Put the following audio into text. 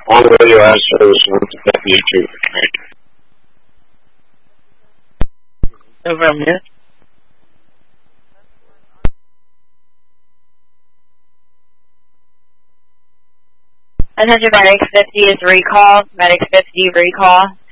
On the radio as service wants to FD2. Over on here. Attention, Medic 50 is recall. Medic 50 recall.